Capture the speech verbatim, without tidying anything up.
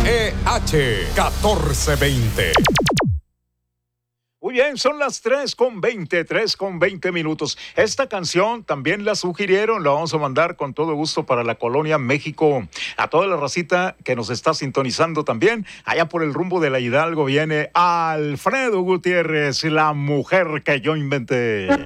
E H catorce veinte. Muy bien, son las tres con veinte, tres con veinte minutos. Esta canción también la sugirieron, la vamos a mandar con todo gusto para la Colonia México. A toda la racita que nos está sintonizando también, allá por el rumbo de la Hidalgo viene Alfredo Gutiérrez, la mujer que yo inventé.